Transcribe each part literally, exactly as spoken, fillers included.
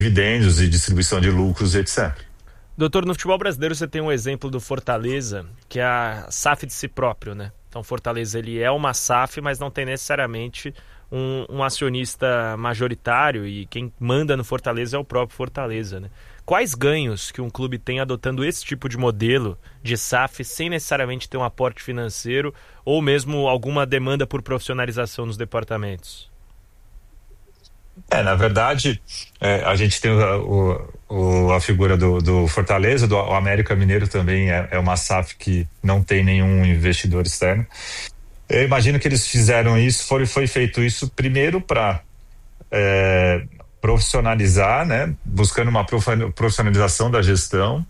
dividendos e distribuição de lucros, etcétera. Doutor, no futebol brasileiro você tem um exemplo do Fortaleza, que é a S A F de si próprio, né? Então Fortaleza ele é uma S A F, mas não tem necessariamente um, um acionista majoritário, e quem manda no Fortaleza é o próprio Fortaleza, né? Quais ganhos que um clube tem adotando esse tipo de modelo de S A F sem necessariamente ter um aporte financeiro ou mesmo alguma demanda por profissionalização nos departamentos? É, na verdade, é, a gente tem o, o, a figura do, do Fortaleza, do o América Mineiro também é, é uma S A F que não tem nenhum investidor externo. Eu imagino que eles fizeram isso, foi, foi feito isso primeiro para é, profissionalizar, né, buscando uma profissionalização da gestão,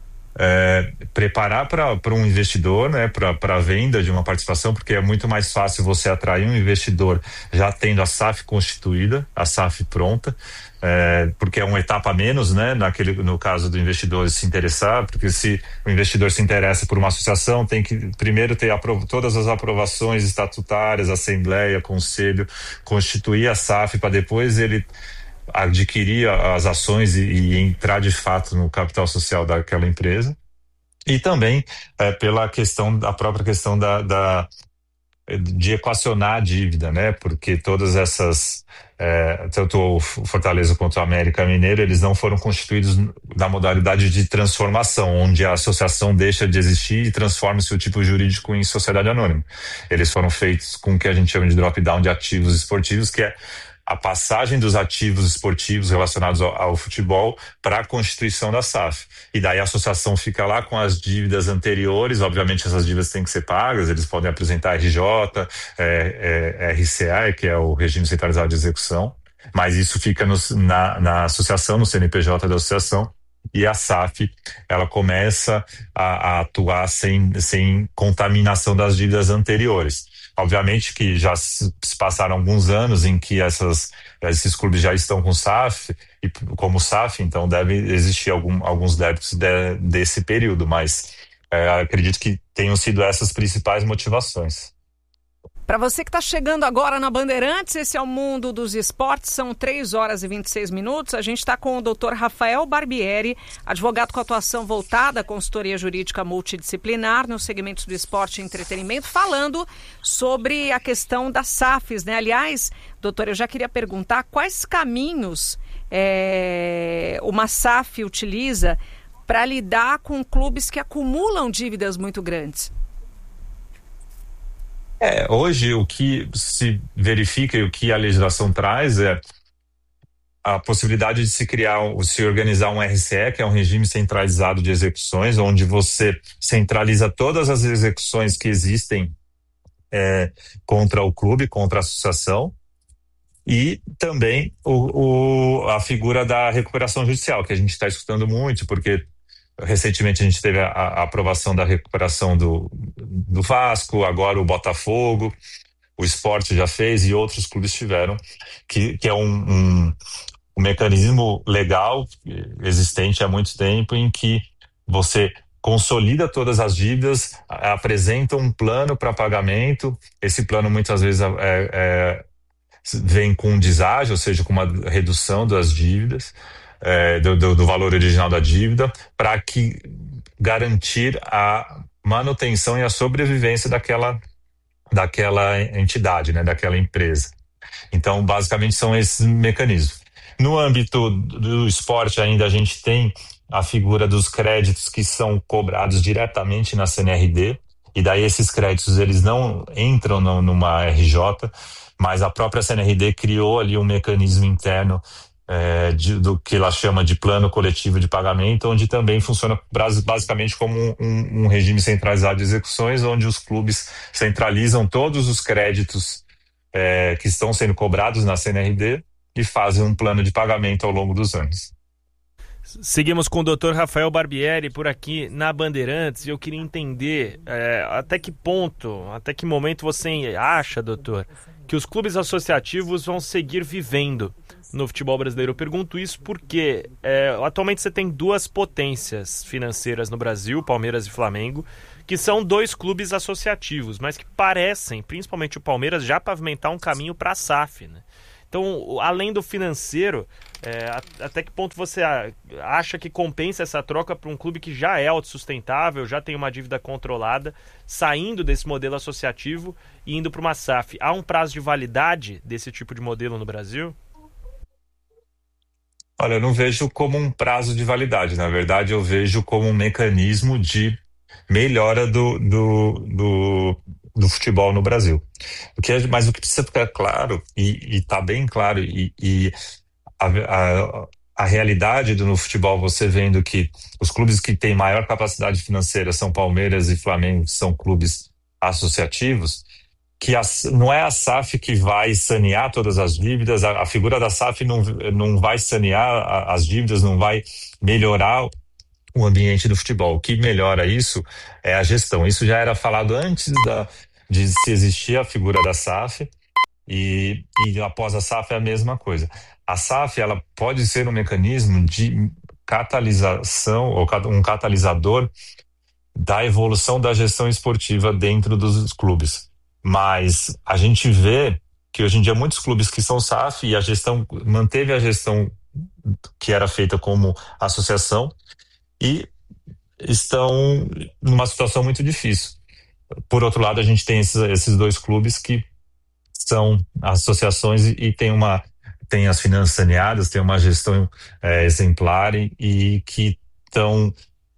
é, preparar para um investidor, né, para a venda de uma participação, porque é muito mais fácil você atrair um investidor já tendo a S A F constituída, a S A F pronta, é, porque é uma etapa a menos, né, naquele, no caso do investidor se interessar, porque se o investidor se interessa por uma associação, tem que primeiro ter aprov- todas as aprovações estatutárias, assembleia, conselho, constituir a S A F para depois ele adquirir as ações e, e entrar de fato no capital social daquela empresa. E também é, pela questão, a própria questão da, da de equacionar a dívida, né? Porque todas essas, é, tanto o Fortaleza quanto o América Mineiro, eles não foram constituídos na modalidade de transformação, onde a associação deixa de existir e transforma-se o tipo jurídico em sociedade anônima. Eles foram feitos com o que a gente chama de drop-down de ativos esportivos, que é a passagem dos ativos esportivos relacionados ao, ao futebol para a constituição da S A F. E daí a associação fica lá com as dívidas anteriores, obviamente essas dívidas têm que ser pagas, eles podem apresentar R J, é, é, R C A, que é o Regime Centralizado de Execução, mas isso fica no, na, na associação, no C N P J da associação, e a S A F, ela começa a, a atuar sem, sem contaminação das dívidas anteriores. Obviamente que já se passaram alguns anos em que essas, esses clubes já estão com S A F, e como S A F, então deve existir algum, alguns débitos de, desse período, mas é, acredito que tenham sido essas principais motivações. Para você que está chegando agora na Bandeirantes, esse é o Mundo dos Esportes, são três horas e vinte e seis minutos. A gente está com o doutor Rafael Barbieri, advogado com atuação voltada à consultoria jurídica multidisciplinar nos segmentos do esporte e entretenimento, falando sobre a questão das S A Fs, né? Aliás, doutor, eu já queria perguntar quais caminhos é, uma S A F utiliza para lidar com clubes que acumulam dívidas muito grandes. É, hoje o que se verifica e o que a legislação traz é a possibilidade de se criar, se organizar um R C E, que é um regime centralizado de execuções, onde você centraliza todas as execuções que existem é, contra o clube, contra a associação, e também o, o, a figura da recuperação judicial, que a gente está escutando muito, porque recentemente a gente teve a, a aprovação da recuperação do, do Vasco, agora o Botafogo, o Sport já fez e outros clubes tiveram, que, que é um, um, um mecanismo legal existente há muito tempo em que você consolida todas as dívidas, apresenta um plano para pagamento, esse plano muitas vezes é, é, vem com um deságio, ou seja, com uma redução das dívidas, É, do, do, do valor original da dívida, para que garantir a manutenção e a sobrevivência daquela, daquela entidade, né, daquela empresa. Então, basicamente, são esses mecanismos. No âmbito do esporte, ainda a gente tem a figura dos créditos que são cobrados diretamente na C N R D, e daí esses créditos eles não entram no, numa R J, mas a própria C N R D criou ali um mecanismo interno É, de, do que ela chama de plano coletivo de pagamento, onde também funciona basicamente como um, um, um regime centralizado de execuções, onde os clubes centralizam todos os créditos é, que estão sendo cobrados na C N R D e fazem um plano de pagamento ao longo dos anos. Seguimos com o doutor Rafael Barbieri por aqui na Bandeirantes, e eu queria entender é, até que ponto, até que momento você acha, doutor, que os clubes associativos vão seguir vivendo no futebol brasileiro. Eu pergunto isso porque é, atualmente você tem duas potências financeiras no Brasil, Palmeiras e Flamengo, que são dois clubes associativos, mas que parecem, principalmente o Palmeiras, já pavimentar um caminho para a S A F, né? Então, além do financeiro, é, até que ponto você acha que compensa essa troca para um clube que já é autossustentável, já tem uma dívida controlada, saindo desse modelo associativo e indo para uma S A F? Há um prazo de validade desse tipo de modelo no Brasil? Olha, eu não vejo como um prazo de validade. Na verdade, eu vejo como um mecanismo de melhora do, do, do, do futebol no Brasil. O que é, mas o que precisa ficar claro, e está bem claro, e, e a, a, a realidade do, no futebol, você vendo que os clubes que têm maior capacidade financeira são Palmeiras e Flamengo, são clubes associativos, que a, não é a S A F que vai sanear todas as dívidas, a, a figura da S A F não, não vai sanear a, as dívidas, não vai melhorar o ambiente do futebol. O que melhora isso é a gestão. Isso já era falado antes da, de se existir a figura da S A F, e, e após a S A F é a mesma coisa. A S A F, ela pode ser um mecanismo de catalisação, ou um catalisador da evolução da gestão esportiva dentro dos clubes. Mas a gente vê que hoje em dia muitos clubes que são S A F e a gestão manteve a gestão que era feita como associação e estão numa situação muito difícil. Por outro lado, a gente tem esses, esses dois clubes que são associações e, e tem uma tem as finanças saneadas, tem uma gestão é, exemplar e, e que estão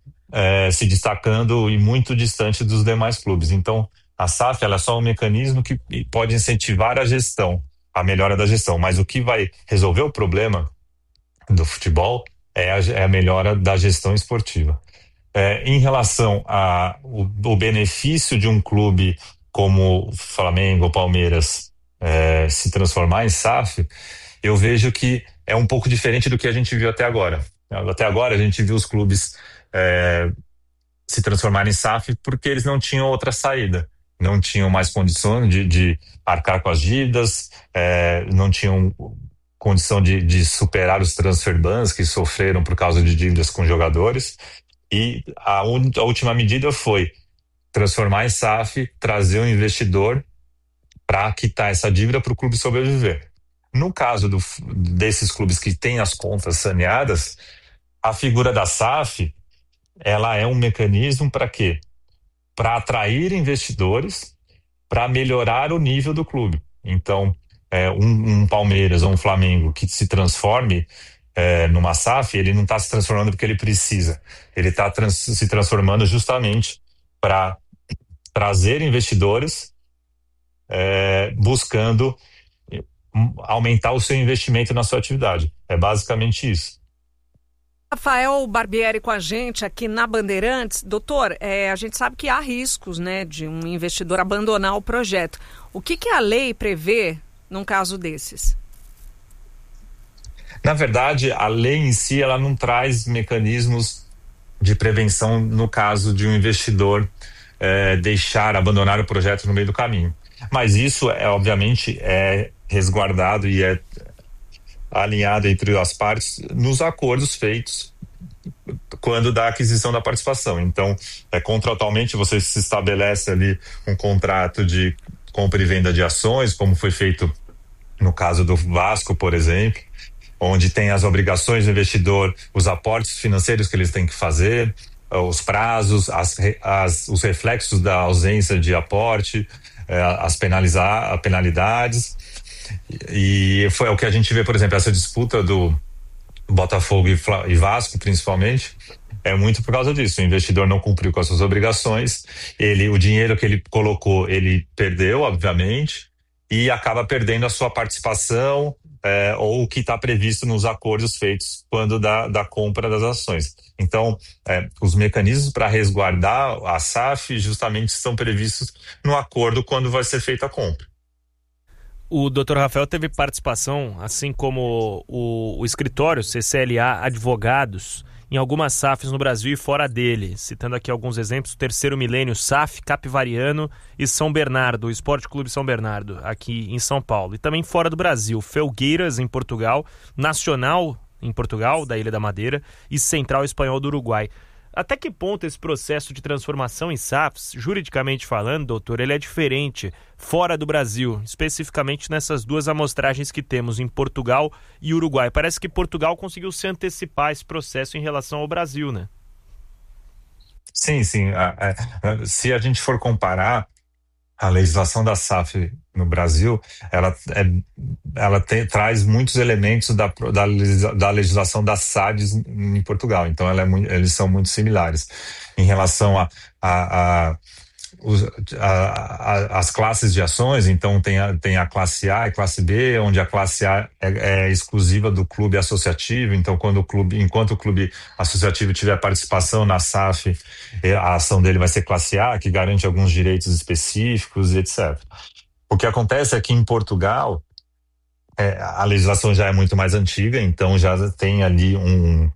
é, se destacando e muito distante dos demais clubes. Então, a S A F ela é só um mecanismo que pode incentivar a gestão, a melhora da gestão, mas o que vai resolver o problema do futebol é a, é a melhora da gestão esportiva. É, em relação ao benefício de um clube como Flamengo ou Palmeiras é, se transformar em S A F, eu vejo que é um pouco diferente do que a gente viu até agora. Até agora a gente viu os clubes é, se transformarem em S A F porque eles não tinham outra saída. Não tinham mais condições de, de arcar com as dívidas, é, não tinham condição de, de superar os transfer bans que sofreram por causa de dívidas com jogadores. E a, un, a última medida foi transformar em S A F, trazer um investidor para quitar essa dívida para o clube sobreviver. No caso do, desses clubes que têm as contas saneadas, a figura da S A F ela é um mecanismo para quê? Para atrair investidores, para melhorar o nível do clube. Então, é, um, um Palmeiras ou um Flamengo que se transforme é, numa S A F, ele não está se transformando porque ele precisa. Ele está trans, se transformando justamente para trazer investidores é, buscando aumentar o seu investimento na sua atividade. É basicamente isso. Rafael Barbieri com a gente aqui na Bandeirantes. Doutor, é, a gente sabe que há riscos, né, de um investidor abandonar o projeto. O que, que a lei prevê num caso desses? Na verdade, a lei em si ela não traz mecanismos de prevenção no caso de um investidor é, deixar, abandonar o projeto no meio do caminho. Mas isso, é, obviamente, é resguardado e é alinhado entre as partes nos acordos feitos quando da aquisição da participação. Então, é, contratualmente você se estabelece ali um contrato de compra e venda de ações, como foi feito no caso do Vasco, por exemplo, onde tem as obrigações do investidor, os aportes financeiros que eles têm que fazer, os prazos, as, as, os reflexos da ausência de aporte, as penalizar, penalidades. E foi o que a gente vê, por exemplo, essa disputa do Botafogo e, e Vasco, principalmente, é muito por causa disso. O investidor não cumpriu com as suas obrigações, ele, o dinheiro que ele colocou, ele perdeu, obviamente, e acaba perdendo a sua participação é, ou o que está previsto nos acordos feitos quando da, da compra das ações. Então, é, os mecanismos para resguardar a S A F justamente estão previstos no acordo quando vai ser feita a compra. O doutor Rafael teve participação, assim como o, o escritório C C L A Advogados, em algumas S A Fs no Brasil e fora dele. Citando aqui alguns exemplos: Terceiro Milênio S A F, Capivariano e São Bernardo, o Esporte Clube São Bernardo, aqui em São Paulo. E também fora do Brasil, Felgueiras, em Portugal, Nacional, em Portugal, da Ilha da Madeira, e Central Espanhol do Uruguai. Até que ponto esse processo de transformação em S A Fs, juridicamente falando, doutor, ele é diferente fora do Brasil, especificamente nessas duas amostragens que temos em Portugal e Uruguai? Parece que Portugal conseguiu se antecipar esse processo em relação ao Brasil, né? Sim, sim. Se a gente for comparar a legislação da S A F no Brasil, ela, é, ela tem, traz muitos elementos da, da, da legislação da S A D S em Portugal. Então, ela é muito, eles são muito similares em relação a, a, a, os, a, a as classes de ações. Então, tem a, tem a classe A e classe B, onde a classe A é, é exclusiva do clube associativo. Então, quando o clube, enquanto o clube associativo tiver participação na S A F, a ação dele vai ser classe A, que garante alguns direitos específicos e etcétera. O que acontece é que em Portugal, é, a legislação já é muito mais antiga, então já tem ali um,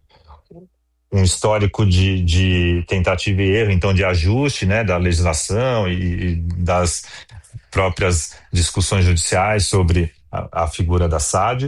um histórico de, de tentativa e erro, então de ajuste, né, da legislação e, e das próprias discussões judiciais sobre a, a figura da S A D.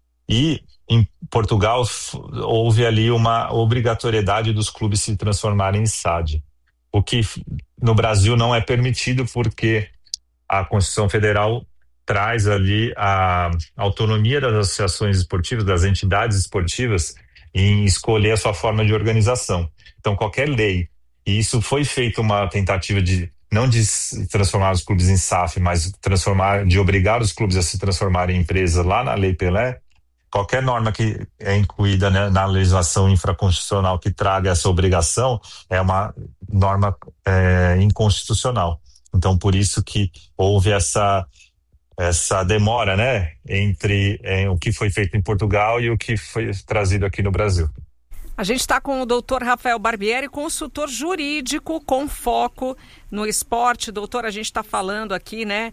E em Portugal houve ali uma obrigatoriedade dos clubes se transformarem em S A D, o que no Brasil não é permitido porque a Constituição Federal traz ali a autonomia das associações esportivas, das entidades esportivas, em escolher a sua forma de organização. Então, qualquer lei, e isso foi feito uma tentativa de, não de transformar os clubes em S A F, mas transformar, de obrigar os clubes a se transformarem em empresas lá na Lei Pelé, qualquer norma que é incluída, né, na legislação infraconstitucional que traga essa obrigação é uma norma é, inconstitucional. Então, por isso que houve essa, essa demora, né, entre é, o que foi feito em Portugal e o que foi trazido aqui no Brasil. A gente está com o doutor Rafael Barbieri, consultor jurídico com foco no esporte. Doutor, a gente está falando aqui, né,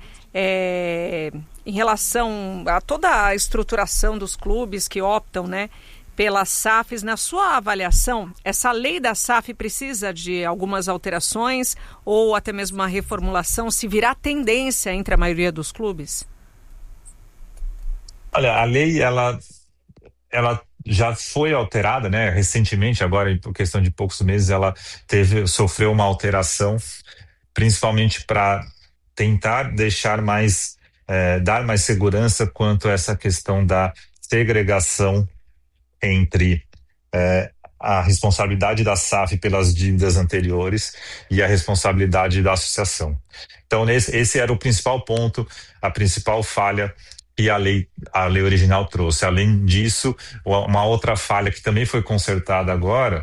é, em relação a toda a estruturação dos clubes que optam, né, pelas S A Fs. Na sua avaliação, essa lei da S A F precisa de algumas alterações ou até mesmo uma reformulação, se virá tendência entre a maioria dos clubes? Olha, a lei, ela, ela já foi alterada, né? Recentemente, agora, por questão de poucos meses, ela teve, sofreu uma alteração, principalmente para tentar deixar mais, eh, dar mais segurança quanto a essa questão da segregação entre eh, a responsabilidade da S A F pelas dívidas anteriores e a responsabilidade da associação. Então, nesse, esse era o principal ponto, a principal falha que a lei, a lei original trouxe. Além disso, uma outra falha que também foi consertada agora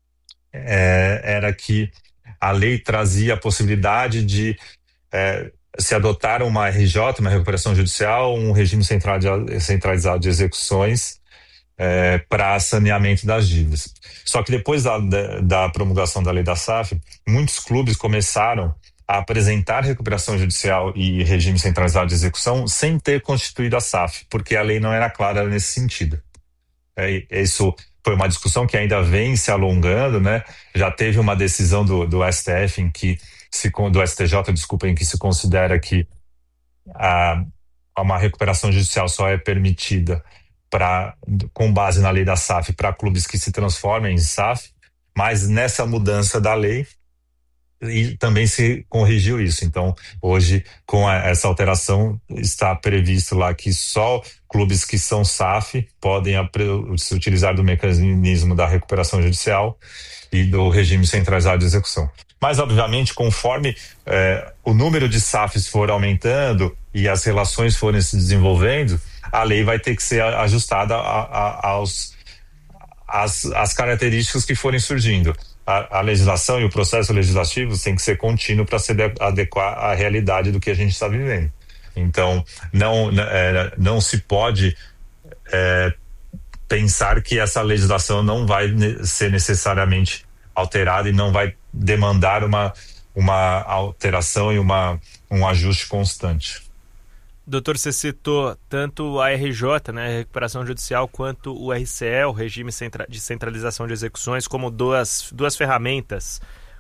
é, era que a lei trazia a possibilidade de é, se adotar uma R J, uma recuperação judicial, um regime centralizado de execuções É, para saneamento das dívidas. Só que depois da, da promulgação da lei da S A F, muitos clubes começaram a apresentar recuperação judicial e regime centralizado de execução sem ter constituído a S A F, porque a lei não era clara nesse sentido. É, isso foi uma discussão que ainda vem se alongando, né? Já teve uma decisão do, do S T F em que se, do S T J, desculpa, em que se considera que a, uma recuperação judicial só é permitida Pra, com base na lei da S A F para clubes que se transformem em S A F, mas nessa mudança da lei e também se corrigiu isso. Então, hoje, com a, essa alteração, está previsto lá que só clubes que são S A F podem se utilizar do mecanismo da recuperação judicial e do regime centralizado de execução. Mas, obviamente, conforme eh, o número de S A Fs for aumentando e as relações forem se desenvolvendo, a lei vai ter que ser ajustada a, a, aos, às, às características que forem surgindo. A, a legislação e o processo legislativo tem que ser contínuo para se adequar à realidade do que a gente está vivendo. Então, não, é, não se pode é, pensar que essa legislação não vai ser necessariamente alterada e não vai demandar uma, uma alteração e uma, um ajuste constante. Doutor, você citou tanto a R J, né, a recuperação judicial, quanto o R C E, o regime de centralização de execuções, como duas, duas ferramentas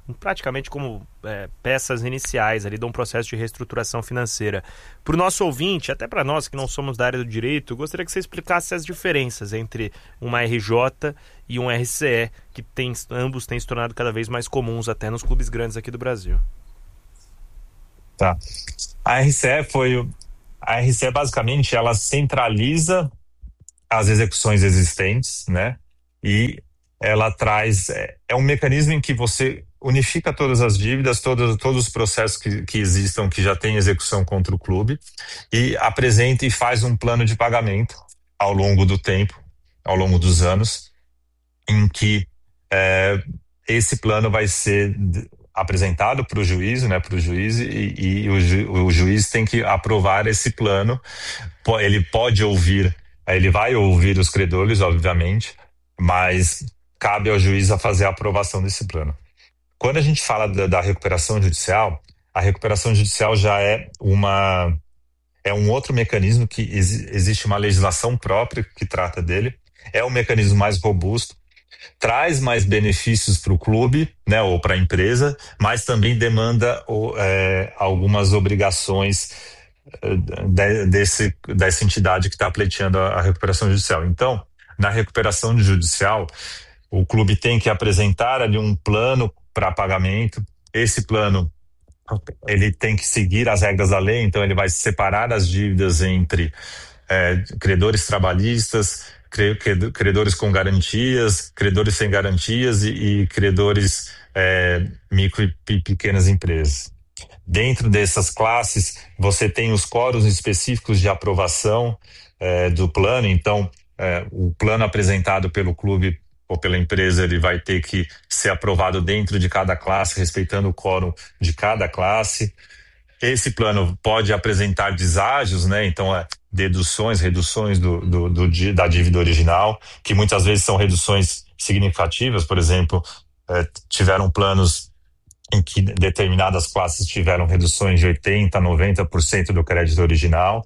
praticamente como é, peças iniciais ali de um processo de reestruturação financeira. Para o nosso ouvinte, até para nós que não somos da área do direito, eu gostaria que você explicasse as diferenças entre uma R J e um R C E, que tem, ambos têm se tornado cada vez mais comuns até nos clubes grandes aqui do Brasil. Tá. A R C E foi... A R C E, basicamente, ela centraliza as execuções existentes, né? E ela traz... É, é um mecanismo em que você unifica todas as dívidas, todos, todos os processos que, que existam, que já tem execução contra o clube, e apresenta e faz um plano de pagamento ao longo do tempo, ao longo dos anos, em que é, esse plano vai ser apresentado para o juiz, né, para o juiz, e, e o, ju, o juiz tem que aprovar esse plano. Ele pode ouvir, ele vai ouvir os credores, obviamente, mas cabe ao juiz a fazer a aprovação desse plano. Quando a gente fala da, da recuperação judicial, a recuperação judicial já é uma é um outro mecanismo que ex, existe uma legislação própria que trata dele, é um mecanismo mais robusto, traz mais benefícios para o clube, né, ou para a empresa, mas também demanda é, algumas obrigações de, desse, dessa entidade que está pleiteando a, a recuperação judicial. Então, na recuperação judicial, o clube tem que apresentar ali um plano para pagamento. Esse plano, ele tem que seguir as regras da lei, então ele vai separar as dívidas entre é, credores trabalhistas, credores com garantias, credores sem garantias e, e credores é, micro e pequenas empresas. Dentro dessas classes, você tem os quóruns específicos de aprovação é, do plano. Então, é, o plano apresentado pelo clube ou pela empresa, ele vai ter que ser aprovado dentro de cada classe, respeitando o quórum de cada classe. Esse plano pode apresentar deságios, né? Então, é, deduções, reduções do, do, do, da dívida original, que muitas vezes são reduções significativas. Por exemplo, é, tiveram planos em que determinadas classes tiveram reduções de oitenta por cento, noventa por cento do crédito original.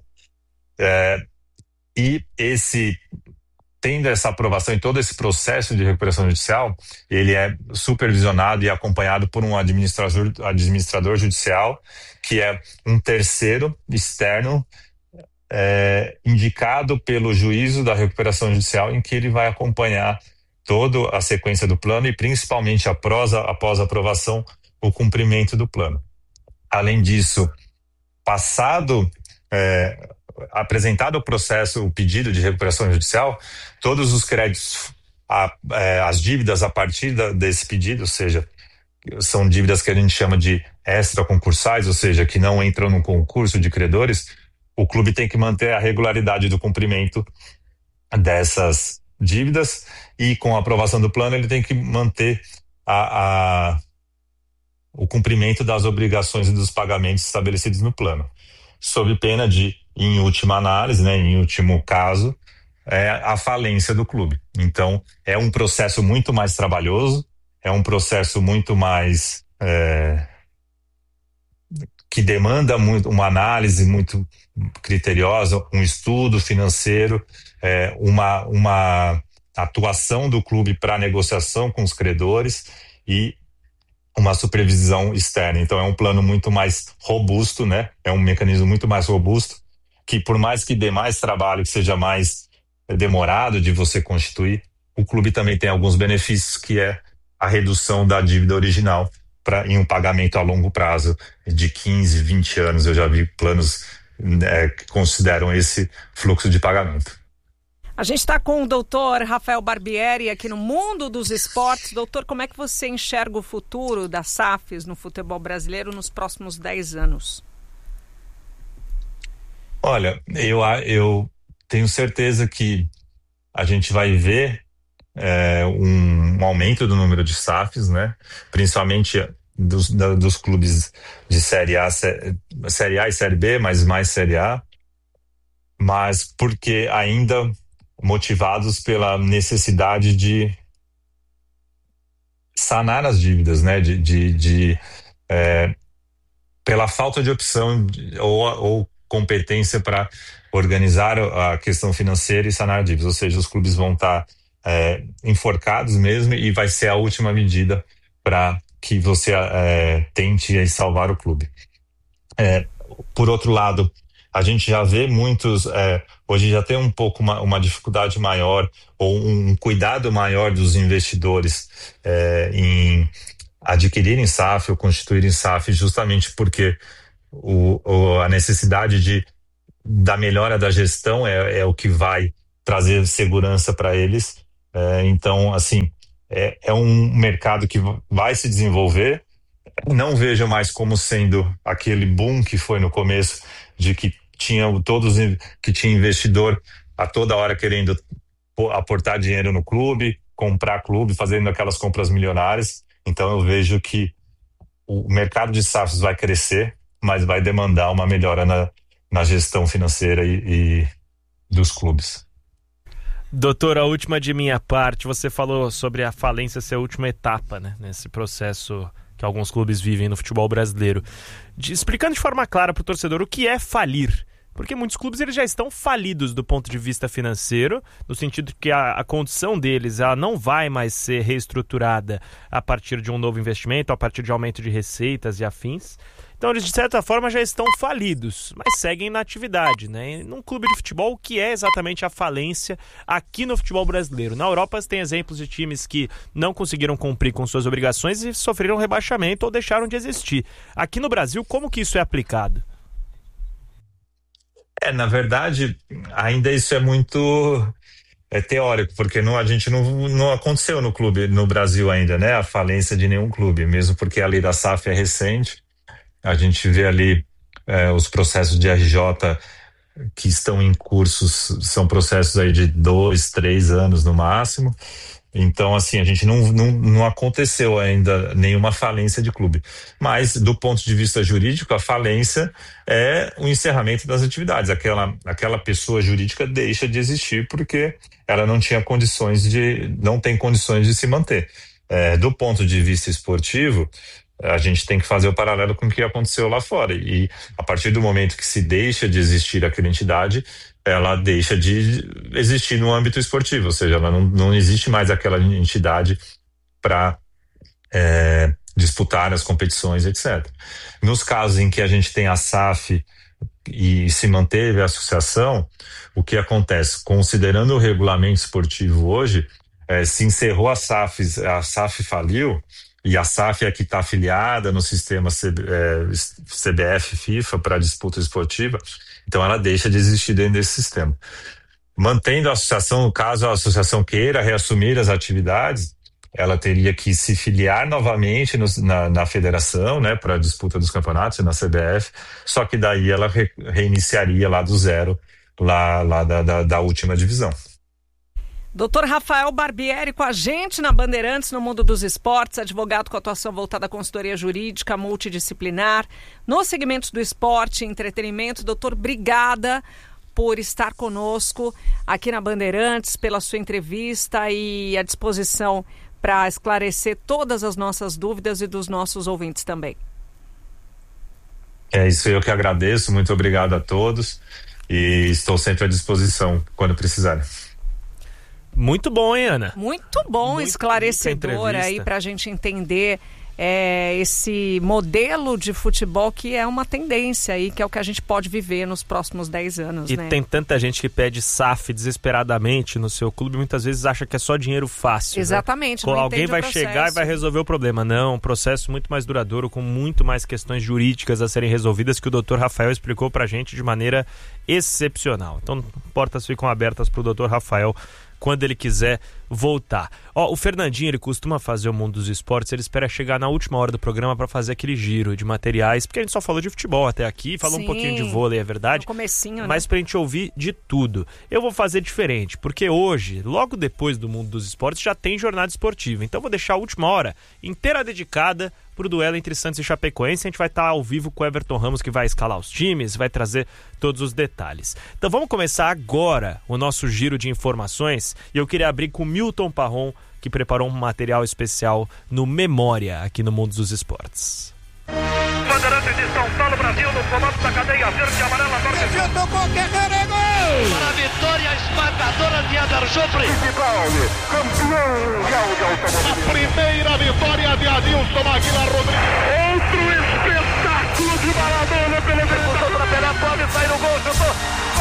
É, e esse... Tendo essa aprovação e todo esse processo de recuperação judicial, ele é supervisionado e acompanhado por um administrador, administrador judicial, que é um terceiro externo é, indicado pelo juízo da recuperação judicial, em que ele vai acompanhar toda a sequência do plano e principalmente após a, após a aprovação, o cumprimento do plano. Além disso, passado... É, apresentado o processo, o pedido de recuperação judicial, todos os créditos, a, é, as dívidas a partir da, desse pedido, ou seja, são dívidas que a gente chama de extraconcursais, ou seja, que não entram no concurso de credores, o clube tem que manter a regularidade do cumprimento dessas dívidas e, com a aprovação do plano, ele tem que manter a, a, o cumprimento das obrigações e dos pagamentos estabelecidos no plano, sob pena de, em última análise, né, em último caso, é a falência do clube. Então, é um processo muito mais trabalhoso, é um processo muito mais é, que demanda muito, uma análise muito criteriosa, um estudo financeiro, é, uma, uma atuação do clube para negociação com os credores e uma supervisão externa. Então é um plano muito mais robusto, né? É um mecanismo muito mais robusto, que por mais que dê mais trabalho, que seja mais demorado de você constituir, o clube também tem alguns benefícios, que é a redução da dívida original pra, em um pagamento a longo prazo de quinze, vinte anos. Eu já vi planos é, que consideram esse fluxo de pagamento. A gente está com o doutor Rafael Barbieri aqui no Mundo dos Esportes. Doutor, como é que você enxerga o futuro das S A Fs no futebol brasileiro nos próximos dez anos? Olha, eu, eu tenho certeza que a gente vai ver é, um, um aumento do número de S A Fs, né? Principalmente dos, da, dos clubes de Série A, Série A e Série B, mas mais Série A. Mas porque ainda motivados pela necessidade de sanar as dívidas, né? De, de, de é, pela falta de opção de, ou, ou competência para organizar a questão financeira e sanar dívidas. Ou seja, os clubes vão estar é, enforcados mesmo, e vai ser a última medida para que você é, tente salvar o clube. É, por outro lado, a gente já vê muitos, é, hoje já tem um pouco uma, uma dificuldade maior ou um cuidado maior dos investidores é, em adquirirem S A F ou constituírem S A F, justamente porque o, o, a necessidade de, da melhora da gestão é, é o que vai trazer segurança para eles. É, então, assim, é, é um mercado que vai se desenvolver. Não vejo mais como sendo aquele boom que foi no começo, de que tinha todos que tinha investidor a toda hora querendo aportar dinheiro no clube, comprar clube, fazendo aquelas compras milionárias. Então eu vejo que o mercado de S A Fs vai crescer, mas vai demandar uma melhora na, na gestão financeira e, e dos clubes. Doutor, a última de minha parte, você falou sobre a falência ser a última etapa, né, nesse processo que alguns clubes vivem no futebol brasileiro. De, explicando de forma clara para o torcedor o que é falir. Porque muitos clubes eles já estão falidos do ponto de vista financeiro, no sentido que a, a condição deles ela não vai mais ser reestruturada a partir de um novo investimento, a partir de aumento de receitas e afins. Então eles de certa forma já estão falidos, mas seguem na atividade, né? E num clube de futebol, o que é exatamente a falência aqui no futebol brasileiro? Na Europa tem exemplos de times que não conseguiram cumprir com suas obrigações e sofreram rebaixamento ou deixaram de existir. Aqui no Brasil, como que isso é aplicado? É, na verdade, ainda isso é muito é, teórico, porque não, a gente não, não aconteceu no clube, no Brasil ainda, né? A falência de nenhum clube, mesmo porque a lei da S A F é recente. A gente vê ali é, os processos de R J que estão em cursos, são processos aí de dois, três anos no máximo. Então, assim, a gente não, não, não aconteceu ainda nenhuma falência de clube. Mas, do ponto de vista jurídico, a falência é o encerramento das atividades. Aquela, aquela pessoa jurídica deixa de existir porque ela não tinha condições de, não tem condições de se manter. É, do ponto de vista esportivo, a gente tem que fazer o paralelo com o que aconteceu lá fora. E a partir do momento que se deixa de existir aquela entidade, ela deixa de existir no âmbito esportivo, ou seja, ela não, não existe mais aquela entidade para é, disputar as competições, etcétera. Nos casos em que a gente tem a S A F e se manteve a associação, o que acontece? Considerando o regulamento esportivo hoje, é, se encerrou a S A F, a S A F faliu, e a S A F é que está afiliada no sistema C B F FIFA para disputa esportiva, então ela deixa de existir dentro desse sistema. Mantendo a associação, caso a associação queira reassumir as atividades, ela teria que se filiar novamente no, na, na federação, né, para a disputa dos campeonatos e na C B F, só que daí ela re, reiniciaria lá do zero, lá, lá da, da, da última divisão. doutor Rafael Barbieri com a gente na Bandeirantes no Mundo dos Esportes, advogado com atuação voltada à consultoria jurídica multidisciplinar nos segmentos do esporte e entretenimento. Doutor, obrigada por estar conosco aqui na Bandeirantes, pela sua entrevista e à disposição para esclarecer todas as nossas dúvidas e dos nossos ouvintes também. É isso, eu que agradeço, muito obrigado a todos e estou sempre à disposição quando precisarem. Muito bom, hein, Ana? Muito bom, muito esclarecedor aí para a gente entender é, esse modelo de futebol que é uma tendência aí, que é o que a gente pode viver nos próximos dez anos, e né? Tem tanta gente que pede S A F desesperadamente no seu clube, muitas vezes acha que é só dinheiro fácil. Exatamente. Né? Alguém vai chegar e vai resolver o problema. Não, um processo muito mais duradouro, com muito mais questões jurídicas a serem resolvidas, que o doutor Rafael explicou pra gente de maneira excepcional. Então, portas ficam abertas pro doutor Rafael quando ele quiser voltar. Ó, o Fernandinho, ele costuma fazer o Mundo dos Esportes, ele espera chegar na última hora do programa para fazer aquele giro de materiais, porque a gente só falou de futebol até aqui, falou Sim, um pouquinho de vôlei, é verdade? No comecinho, mas né? pra gente ouvir de tudo. Eu vou fazer diferente, porque hoje, logo depois do Mundo dos Esportes, já tem jornada esportiva. Então vou deixar a última hora inteira dedicada pro duelo entre Santos e Chapecoense. A gente vai estar ao vivo com o Everton Ramos, que vai escalar os times, vai trazer todos os detalhes. Então vamos começar agora o nosso giro de informações, e eu queria abrir com Milton Parron, que preparou um material especial no Memória, aqui no Mundo dos Esportes. Bandeirantes de São Paulo, Brasil, no comando da cadeia verde e amarela. Brasil tocou, Guerreiro é gol! Para a vitória esmagadora de Eder Joffre. Campeão de automóvel. A primeira vitória de Adilson Aguilar Rodrigues. Outro espetáculo de Maradona pelo Grêmio. Para pegar, pode sair o gol, chutou.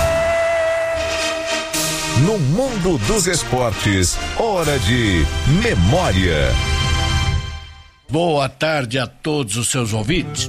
No mundo dos esportes, hora de memória. Boa tarde a todos os seus ouvintes.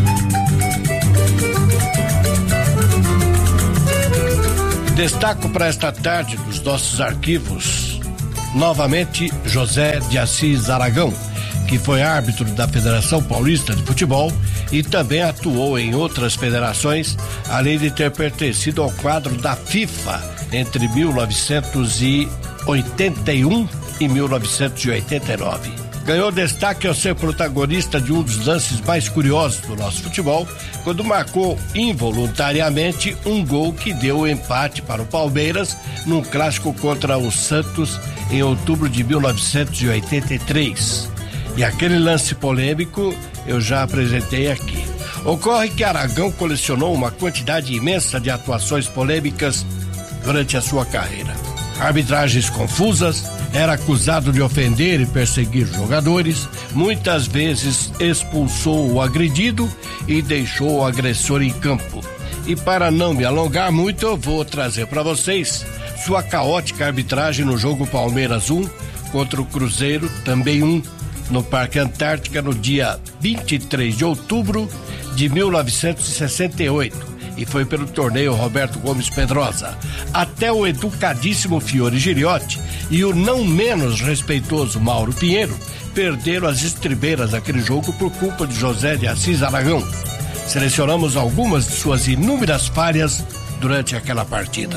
Destaco para esta tarde dos nossos arquivos, novamente, José de Assis Aragão, que foi árbitro da Federação Paulista de Futebol e também atuou em outras federações, além de ter pertencido ao quadro da FIFA entre mil novecentos e oitenta e um e mil novecentos e oitenta e nove. Ganhou destaque ao ser protagonista de um dos lances mais curiosos do nosso futebol, quando marcou involuntariamente um gol que deu o empate para o Palmeiras num clássico contra o Santos em outubro de mil novecentos e oitenta e três. E aquele lance polêmico eu já apresentei aqui. Ocorre que Aragão colecionou uma quantidade imensa de atuações polêmicas durante a sua carreira. Arbitragens confusas, era acusado de ofender e perseguir jogadores, muitas vezes expulsou o agredido e deixou o agressor em campo. E para não me alongar muito, eu vou trazer para vocês sua caótica arbitragem no jogo Palmeiras um contra o Cruzeiro, também um, no Parque Antártica, no dia vinte e três de outubro de mil novecentos e sessenta e oito. E foi pelo torneio Roberto Gomes Pedrosa. Até o educadíssimo Fiore Giriotti e o não menos respeitoso Mauro Pinheiro perderam as estribeiras daquele jogo por culpa de José de Assis Aragão. Selecionamos algumas de suas inúmeras falhas durante aquela partida.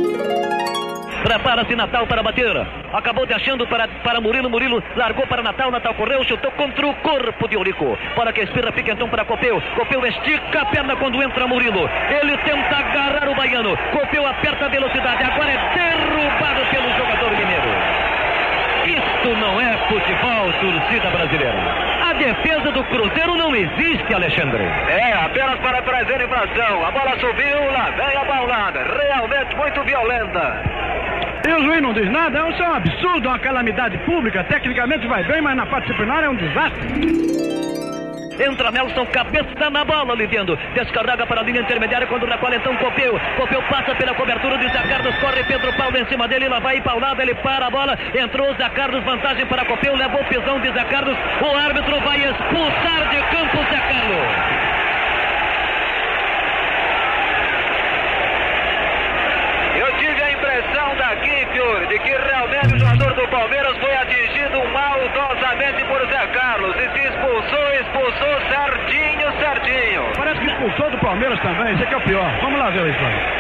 Prepara-se Natal para bater. Acabou deixando para, para Murilo. Murilo largou para Natal. Natal correu, chutou contra o corpo de Eurico. Para que a espirra fica então para Copeu. Copeu estica a perna quando entra Murilo. Ele tenta agarrar o baiano. Copeu aperta a velocidade. Agora é derrubado pelo jogador mineiro. Isto não é futebol, torcida brasileira. A defesa do Cruzeiro não existe, Alexandre. É, apenas para trazer infração. A bola subiu, lá vem a paulada. Realmente muito violenta. E o juiz não diz nada? Isso é um absurdo, uma calamidade pública. Tecnicamente vai bem, mas na parte disciplinar é um desastre. Entra Nelson, cabeça na bola, Livindo. Descarrega para a linha intermediária quando recolhe então Copeu. Copeu passa pela cobertura de Zé Carlos, corre Pedro Paulo em cima dele, lá vai paulada, ele para a bola. Entrou Zé Carlos, vantagem para Copeu, levou o pisão de Zé Carlos. O árbitro vai expulsar de campo Zé Carlos. Daqui, Fiore, de que realmente o jogador do Palmeiras foi atingido maldosamente por Zé Carlos e se expulsou, expulsou certinho, certinho. Parece que expulsou do Palmeiras também, isso aqui é o pior. Vamos lá ver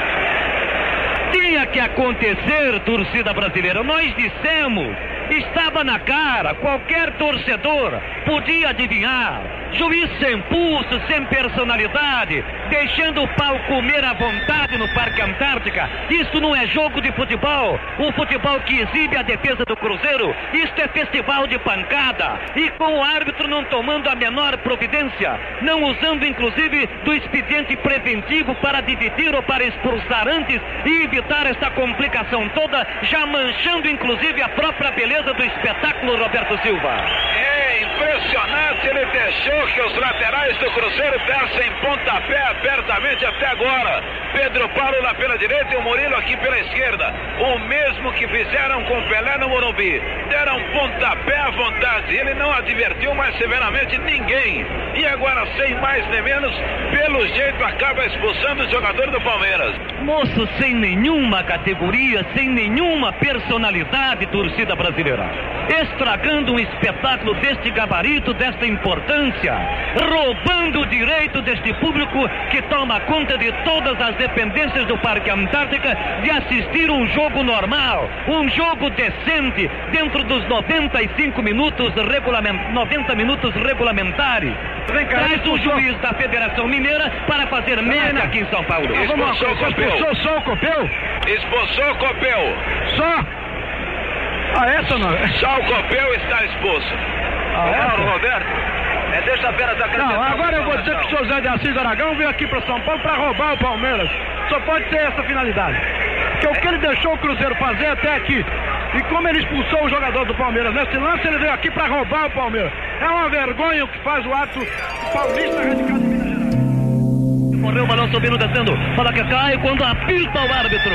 isso. Tinha que acontecer, torcida brasileira. Nós dissemos, estava na cara, qualquer torcedor podia adivinhar. Juiz sem pulso, sem personalidade, deixando o pau comer à vontade no Parque Antártica. Isso não é jogo de futebol. O futebol que exibe a defesa do Cruzeiro, isto é festival de pancada. E com o árbitro não tomando a menor providência, não usando inclusive do expediente preventivo para dividir ou para expulsar antes e evitar essa complicação toda, já manchando inclusive a própria beleza do espetáculo, Roberto Silva. É impressionante, ele deixou que os laterais do Cruzeiro dessem pontapé abertamente até agora. Pedro Paulo lá pela direita e o Murilo aqui pela esquerda. O mesmo que fizeram com Pelé no Morumbi. Deram pontapé à vontade. Ele não advertiu mais severamente ninguém. E agora, sem mais nem menos, pelo jeito acaba expulsando o jogador do Palmeiras. Moço sem nenhuma categoria, sem nenhuma personalidade, torcida brasileira. Estragando um espetáculo deste gabarito, desta importância. Roubando o direito deste público que toma conta de todas as dependências do Parque Antártica de assistir um jogo normal, um jogo decente, dentro dos noventa e cinco minutos regulamentares, noventa minutos regulamentares. Traz o juiz da Federação Mineira para fazer média aqui em São Paulo. Expulsou o Copeu. Expulsou só o Copeu? Expulsou o Copeu. Só? Ah, essa não? Só o Copeu está expulso. Ah, o Mauro essa? Roberto. É, deixa apenas acrescentar. Não, agora eu vou dizer que o José de Assis Aragão veio aqui para São Paulo para roubar o Palmeiras. Só pode ter essa finalidade. Porque o que ele deixou o Cruzeiro fazer até aqui, E como ele expulsou o jogador do Palmeiras nesse lance, ele veio aqui para roubar o Palmeiras. É uma vergonha o que faz o ato paulista radicado em Minas Gerais. Correu o balão subindo, descendo, bola que cai quando apita o árbitro.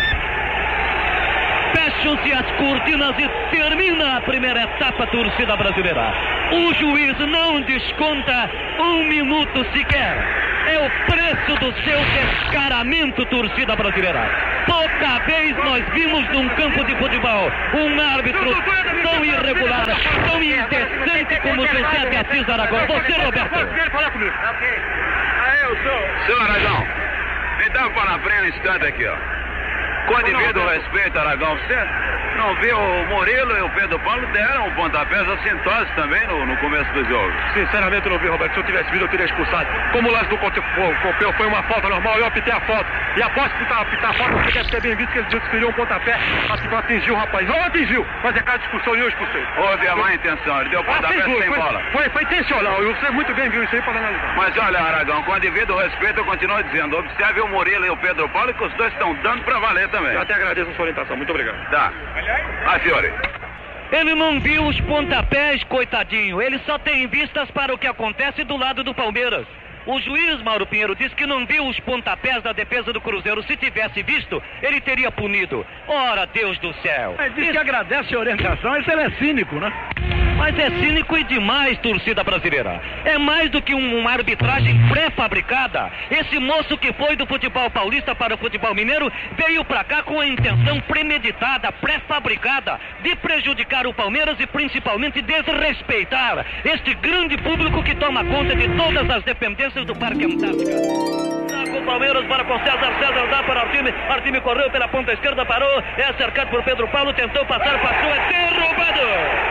Fecham-se as cortinas e termina a primeira etapa, torcida brasileira. O juiz não desconta um minuto sequer. É o preço do seu descaramento, torcida brasileira. Pouca vez nós vimos num campo de futebol um árbitro tão irregular, tão indecente como José de Assis Aragão. Você, Roberto. Fala comigo. Ok. Aí eu sou. Seu Aragão, me dá para frente um instante aqui, ó. Com devido respeito, Aragão, você não viu o Murilo e o Pedro Paulo deram um pontapé assintosos também no, no começo do jogo? Sinceramente não vi, Roberto. Se eu tivesse visto, eu teria expulsado. Como o lance do Pompeu foi uma falta normal, eu apitei a falta. E após apitar, apitar a falta, você deve ter bem visto que ele desferiu um pontapé, assim, para atingir o rapaz. Não atingiu, mas é caso de expulsão e eu expulsei. Houve a má intenção, ele deu pontapé ah, sem foi, bola. Foi, foi intencional, e você muito bem viu isso aí para analisar. Mas olha, Aragão, com devido respeito, eu continuo dizendo, observe o Murilo e o Pedro Paulo, que os dois estão dando para valer também. Eu até agradeço a sua orientação, muito obrigado. Tá. Ah, Fiore. Ele não viu os pontapés, coitadinho. Ele só tem vistas para o que acontece do lado do Palmeiras. O juiz Mauro Pinheiro disse que não viu os pontapés da defesa do Cruzeiro. Se tivesse visto, ele teria punido. Ora, Deus do céu. Ele diz que agradece a orientação, isso ele é cínico, né? Mas é cínico e demais, torcida brasileira. É mais do que um, uma arbitragem pré-fabricada. Esse moço que foi do futebol paulista para o futebol mineiro veio pra cá com a intenção premeditada, pré-fabricada, de prejudicar o Palmeiras e principalmente desrespeitar este grande público que toma conta de todas as dependências do Parque Antártica. Saca o Palmeiras para com César, César dá para Artime, Artime correu pela ponta esquerda, parou, é cercado por Pedro Paulo, tentou passar, passou, é derrubado!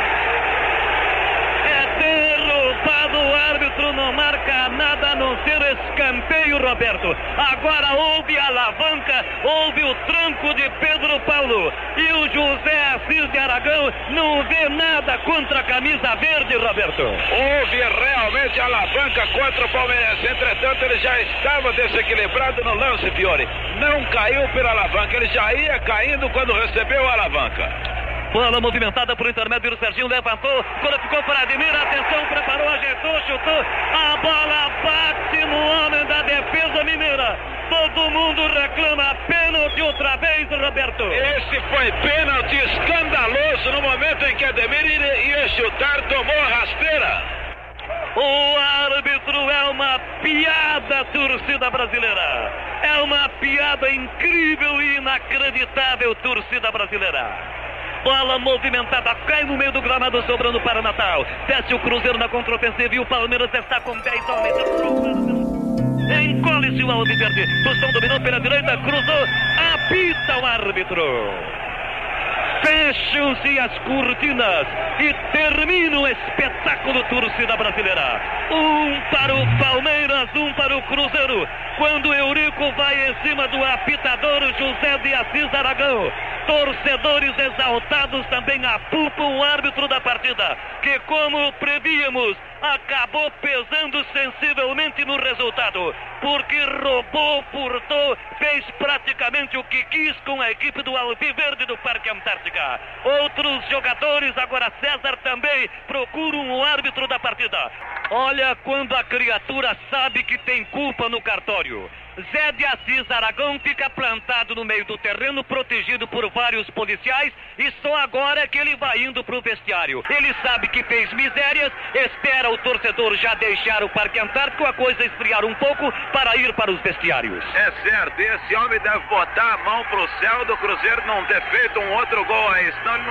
É derrubado, o árbitro não marca nada a não ser escanteio, Roberto. Agora houve a alavanca, houve o tranco de Pedro Paulo e o José Assis de Aragão não vê nada contra a camisa verde, Roberto. Houve realmente a alavanca contra o Palmeirense, entretanto ele já estava desequilibrado no lance, Fiore. Não caiu pela alavanca, ele já ia caindo quando recebeu a alavanca. Bola movimentada por intermédio do Serginho, levantou, ficou para Ademir, atenção, preparou, ajeitou, chutou, a bola bate no homem da defesa mineira. Todo mundo reclama pênalti outra vez, Roberto. Esse foi pênalti escandaloso no momento em que Ademir ia chutar, tomou a rasteira. O árbitro é uma piada, torcida brasileira. É uma piada incrível e inacreditável, torcida brasileira. Bola movimentada, cai no meio do gramado, sobrando para Natal. Desce o Cruzeiro na contraofensiva e o Palmeiras está com dez homens. Encolhe-se o Alviverde. Tostão dominou pela direita, cruzou, apita o árbitro. Fecham-se as cortinas e termina o espetáculo, torcida brasileira. Um para o Palmeiras, um para o Cruzeiro. Quando Eurico vai em cima do apitador José de Assis Aragão. Torcedores exaltados também apupam o árbitro da partida, que, como prevíamos, acabou pesando sensivelmente no resultado, porque roubou, furtou, fez praticamente o que quis com a equipe do Alviverde do Parque Antártica. Outros jogadores, agora César também, procuram o árbitro da partida. Olha quando a criatura sabe que tem culpa no cartório. Zé de Assis Aragão fica plantado no meio do terreno, protegido por vários policiais, e só agora é que ele vai indo pro vestiário. Ele sabe que fez misérias, espera o torcedor já deixar o Parque Antártico, a coisa esfriar um pouco para ir para os vestiários. É certo, esse homem deve botar a mão pro céu do Cruzeiro não ter feito um outro gol aí, senão ele